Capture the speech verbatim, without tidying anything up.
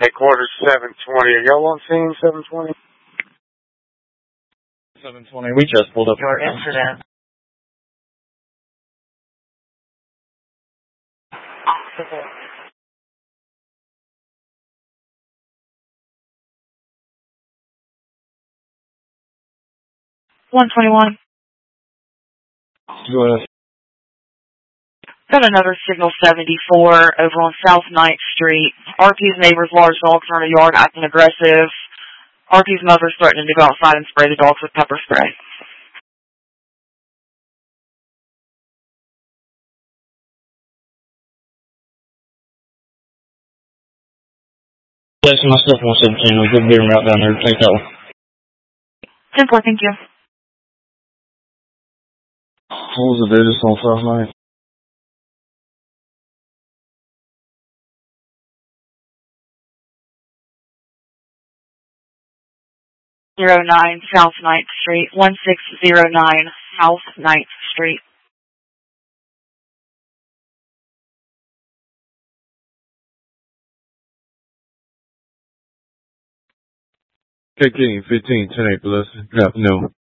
Headquarters seven twenty. Are y'all on scene seven twenty? seven twenty. We just pulled up. Your incident. one twenty-one. Go ahead. Got another signal seventy-four over on South ninth Street. R P's neighbor's large dogs are in a yard acting aggressive. R P's mother's threatening to go outside and spray the dogs with pepper spray. Yes, my stuff on seventeen. We'll get him right down there. Take that one. ten four, thank you. What was the digits on South ninth? zero nine South ninth Street, one six zero nine South ninth Street. K K fifteen ten eight, Blessing. Good afternoon.